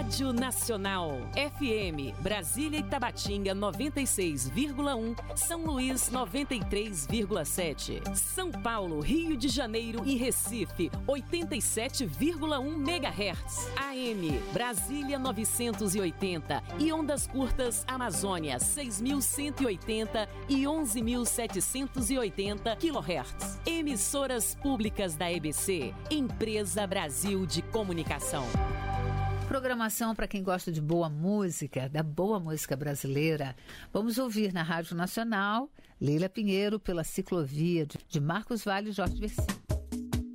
Rádio Nacional. FM, Brasília e Tabatinga 96,1, São Luís 93,7, São Paulo, Rio de Janeiro e Recife 87,1 MHz. AM, Brasília 980 e ondas curtas Amazônia 6.180 e 11.780 kHz. Emissoras públicas da EBC, Empresa Brasil de Comunicação. Programação para quem gosta de boa música, da boa música brasileira. Vamos ouvir na Rádio Nacional, Leila Pinheiro pela Ciclovia, de Marcos Vale e Jorge Versilo.